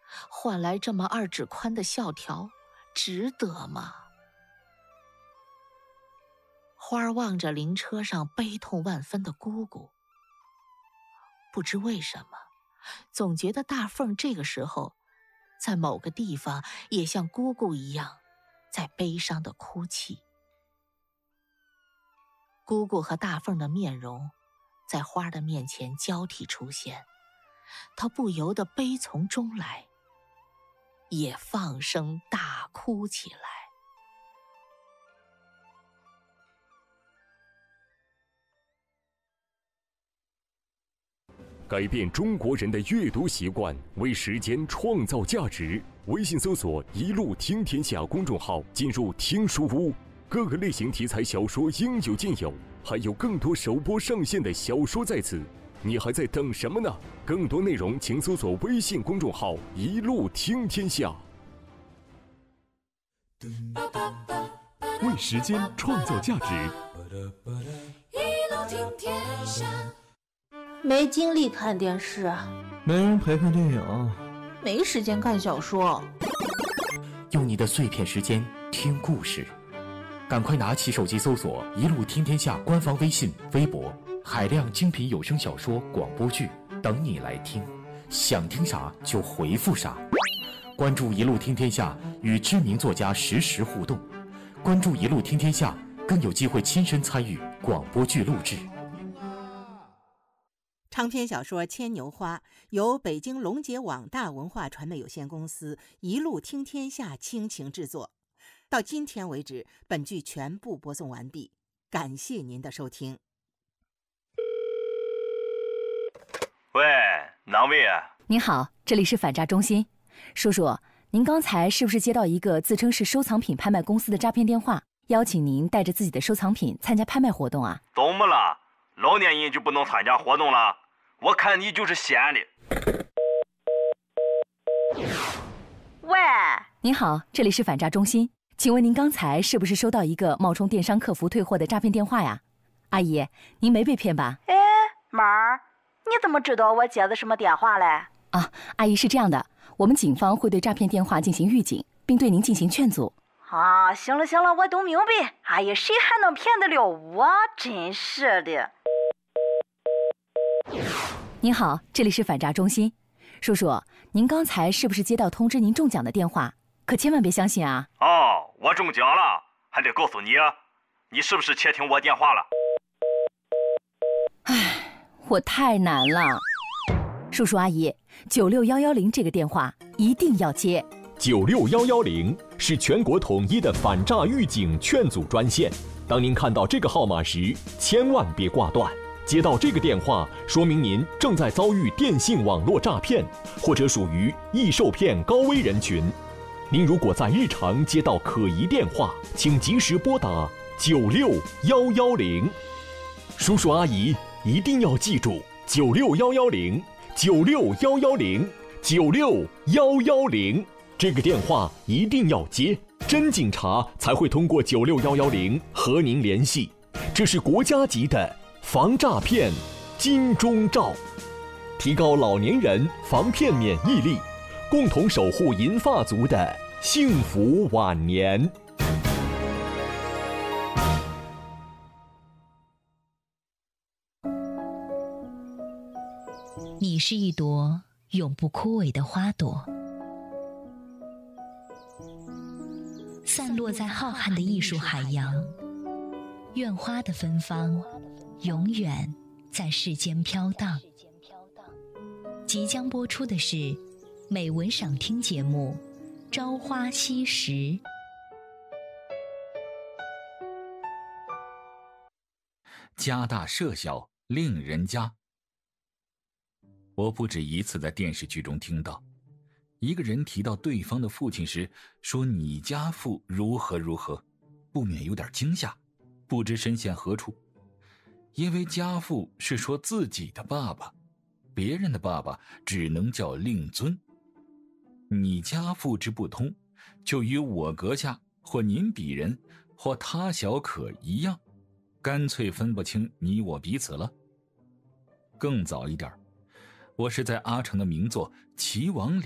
换来这么2指宽的孝条，值得吗？花儿望着灵车上悲痛万分的姑姑，不知为什么，总觉得大凤这个时候，在某个地方也像姑姑一样，在悲伤地哭泣。姑姑和大凤的面容，在花儿的面前交替出现，她不由得悲从中来，也放声大哭起来。 改变中国人的阅读习惯，为时间创造价值。微信搜索“一路听天下”公众号，进入听书屋，各个类型题材小说应有尽有，还有更多首播上线的小说在此，你还在等什么呢？更多内容请搜索微信公众号“一路听天下”。为时间创造价值， 一路听天下。 没精力看电视， 没人陪看电影， 没时间看小说。 用你的碎片时间听故事，赶快拿起手机搜索“一路听天下”官方微信、微博，海量精品有声小说、广播剧等你来听，想听啥就回复啥。关注“一路听天下”，与知名作家实时互动。关注“一路听天下”，更有机会亲身参与广播剧录制。 长篇小说《牵牛花》由北京龙杰网大文化传媒有限公司一路听天下倾情制作。到今天为止，本剧全部播送完毕，感谢您的收听。 喂，哪位啊？ 您好，这里是反诈中心。叔叔，您刚才是不是接到一个自称是收藏品拍卖公司的诈骗电话，邀请您带着自己的收藏品参加拍卖活动啊？ 怎么了？老年人就不能参加活动了？我看你就是闲的。 喂，您好，这里是反诈中心，请问您刚才是不是收到一个冒充电商客服退货的诈骗电话呀？阿姨，您没被骗吧？ 哎，妈儿，你怎么知道我接的什么电话嘞？ 啊，阿姨是这样的，我们警方会对诈骗电话进行预警，并对您进行劝阻。 啊，行了行了，我都明白。哎呀，谁还能骗得了我？真是的。 您好，这里是反诈中心。叔叔，您刚才是不是接到通知您中奖的电话？可千万别相信啊！ 哦，我中奖了，还得告诉你，你是不是窃听我电话了？ 唉，我太难了。叔叔阿姨，96110这个电话一定要接。 96110是全国统一的反诈预警劝阻专线。当您看到这个号码时，千万别挂断。接到这个电话，说明您正在遭遇电信网络诈骗，或者属于易受骗高危人群。您如果在日常接到可疑电话，请及时拨打96110。叔叔阿姨一定要记住96110，96110，96110，这个电话一定要接，真警察才会通过96110和您联系。这是国家级的防诈骗金钟罩，提高老年人防骗免疫力，共同守护银发族的幸福晚年。 你是一朵永不枯萎的花朵，散落在浩瀚的艺术海洋，愿花的芬芳永远在世间飘荡。即将播出的是美文赏听节目《朝花夕拾》。 家大社小令人家。我不止一次在电视剧中听到，一个人提到对方的父亲时，说你家父如何如何，不免有点惊吓，不知身陷何处。因为家父是说自己的爸爸，别人的爸爸只能叫令尊。你家父之不通，就与我阁下或您鄙人或他小可一样，干脆分不清你我彼此了。更早一点，我是在阿城的名作《齐王》里